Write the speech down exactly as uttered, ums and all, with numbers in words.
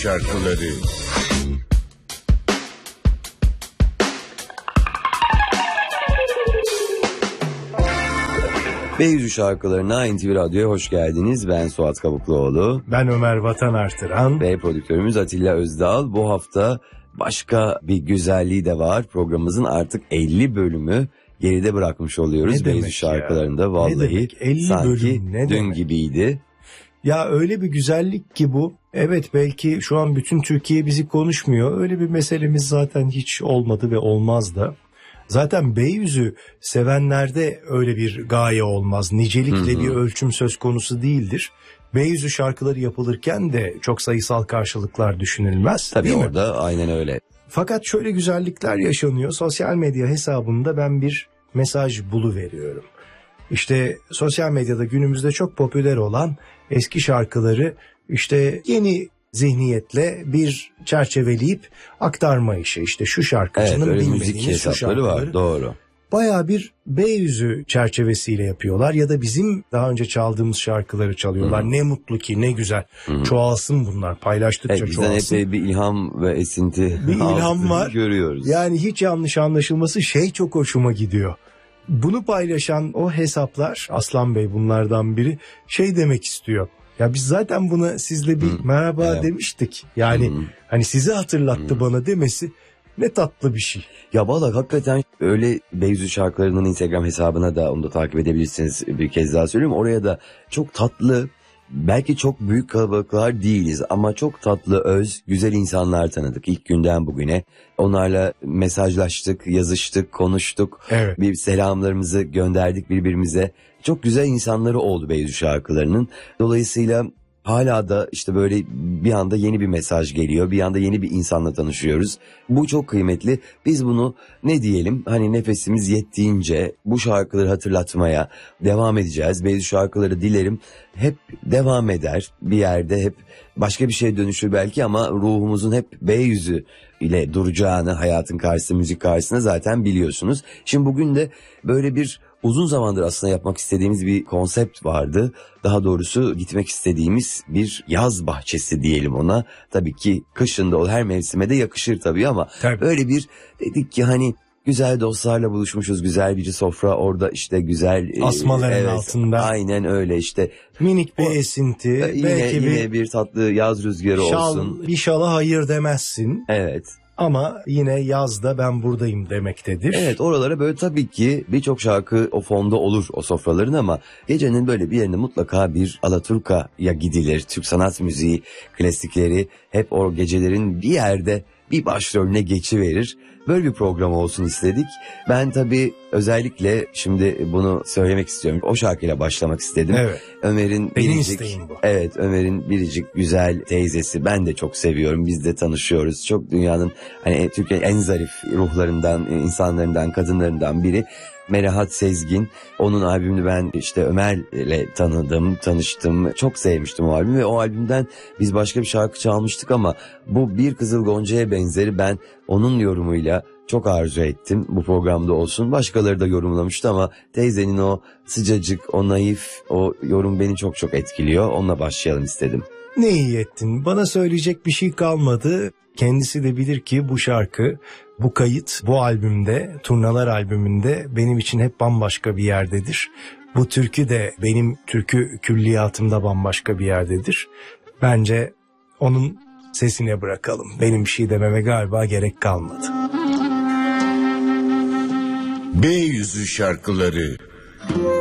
Şarkıları. Beyüzü şarkılarına N T V Radyo'ya hoş geldiniz. Ben Suat Kabukluoğlu. Ben Ömer Vatan Artıran. Ve prodüktörümüz Atilla Özdal. Bu hafta başka bir güzelliği de var. Programımızın artık elli bölümü geride bırakmış oluyoruz. Beyüzü şarkılarında ya? Vallahi sanki bölüm, dün demek? Gibiydi. Ya öyle bir güzellik ki bu. Evet, belki şu an bütün Türkiye bizi konuşmuyor. Öyle bir meselemiz zaten hiç olmadı ve olmaz da. Zaten Beyüzü sevenlerde öyle bir gaye olmaz. Nicelikle hı hı. bir ölçüm söz konusu değildir. Beyüzü şarkıları yapılırken de çok sayısal karşılıklar düşünülmez. Tabii orada mi? Aynen öyle. Fakat şöyle güzellikler yaşanıyor. Sosyal medya hesabımda ben bir mesaj buluveriyorum. İşte sosyal medyada günümüzde çok popüler olan eski şarkıları işte yeni zihniyetle bir çerçeveleyip aktarma işi. İşte şu şarkıcının evet, bilmediğini, şu şarkıları var, doğru. Bayağı bir Beyüzü çerçevesiyle yapıyorlar ya da bizim daha önce çaldığımız şarkıları çalıyorlar. Hmm. Ne mutlu ki, ne güzel. Hmm. Çoğalsın bunlar, paylaştıkça evet, çoğalsın. Bizden epey bir ilham ve esinti bir ilham var. Görüyoruz. Yani hiç yanlış anlaşılması şey çok hoşuma gidiyor. Bunu paylaşan o hesaplar, Aslan Bey bunlardan biri, şey demek istiyor. Ya biz zaten buna sizle bir hmm. merhaba evet. demiştik. Yani hmm. hani sizi hatırlattı hmm. bana demesi ne tatlı bir şey. Ya valla hakikaten öyle. Beyüzü şarkılarının Instagram hesabına da, onu da takip edebilirsiniz, bir kez daha söyleyeyim. Oraya da çok tatlı, belki çok büyük kalabalıklar değiliz ama çok tatlı, öz, güzel insanlar tanıdık ilk günden bugüne. Onlarla mesajlaştık, yazıştık, konuştuk. Evet. Bir selamlarımızı gönderdik birbirimize. Çok güzel insanları oldu Beyüzü şarkılarının. Dolayısıyla hala da işte böyle bir anda yeni bir mesaj geliyor. Bir anda yeni bir insanla tanışıyoruz. Bu çok kıymetli. Biz bunu ne diyelim, hani nefesimiz yettiğince bu şarkıları hatırlatmaya devam edeceğiz. Beyüzü şarkıları dilerim hep devam eder. Bir yerde hep başka bir şeye dönüşür belki ama ruhumuzun hep Beyüzü ile duracağını, hayatın karşısında, müzik karşısında zaten biliyorsunuz. Şimdi bugün de böyle bir uzun zamandır aslında yapmak istediğimiz bir konsept vardı. Daha doğrusu gitmek istediğimiz bir yaz bahçesi diyelim ona. Tabii ki kışında o her mevsime de yakışır tabii ama tabii. Öyle bir dedik ki hani güzel dostlarla buluşmuşuz, güzel bir sofra orada, işte güzel asmaların evet, altında. Aynen öyle işte. Minik bir o, esinti. Yine, belki yine bir, bir tatlı yaz rüzgarı şal, olsun. Bir şala hayır demezsin. Evet. Ama yine yazda ben buradayım demektedir. Evet, oralara böyle tabii ki birçok şarkı o fonda olur o sofraların ama gecenin böyle bir yerine mutlaka bir Alaturka'ya gidilir. Türk sanat müziği klasikleri hep o gecelerin bir yerde bir başrolüne geçiverir. Böyle bir program olsun istedik. Ben tabii özellikle şimdi bunu söylemek istiyorum. O şarkıyla başlamak istedim. Evet. Ömer'in benim biricik, isteğim bu. Evet, Ömer'in biricik güzel teyzesi. Ben de çok seviyorum. Biz de tanışıyoruz. Çok dünyanın hani Türkiye'nin en zarif ruhlarından, insanlarından, kadınlarından biri. Melahat Sezgin. Onun albümünü ben işte Ömer'le tanıdım, tanıştım. Çok sevmiştim o albümü ve o albümden biz başka bir şarkı çalmıştık ama bu Bir Kızıl Gonca'ya benzeri ben onun yorumuyla çok arzu ettim. Bu programda olsun. Başkaları da yorumlamıştı ama teyzenin o sıcacık, o naif, o yorum beni çok çok etkiliyor. Onunla başlayalım istedim. Ne iyi ettin. Bana söyleyecek bir şey kalmadı. Kendisi de bilir ki bu şarkı, bu kayıt, bu albümde, Turnalar albümünde benim için hep bambaşka bir yerdedir. Bu türkü de benim türkü külliyatımda bambaşka bir yerdedir. Bence onun sesine bırakalım. Benim bir şey dememe galiba gerek kalmadı. Beyüzü şarkıları.